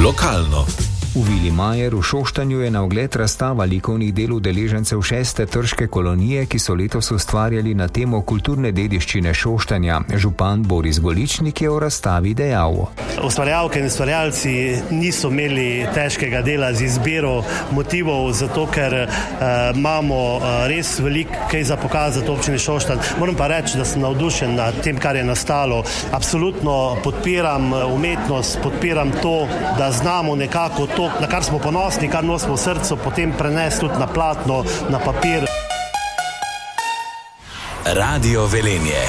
lokalno. V Vili Majer v Šoštanju je na ogled razstava likovnih del udeležencev 6. trške kolonije, ki so letos ustvarjali na temo kulturne dediščine Šoštanja. Župan Boris Goličnik je o razstavi dejal: Ustvarjalke in ustvarjalci niso imeli težkega dela z izbiro motivov, zato ker imamo res veliko kaj za pokazati občini Šoštanj. Moram pa reči, da sem navdušen nad tem, kar je nastalo. Absolutno podpiram umetnost, podpiram to, da znamo nekako to, na kar smo ponosni, kar nosimo v srcu, potem prenesti tudi na platno, na papir. Radio Velenje.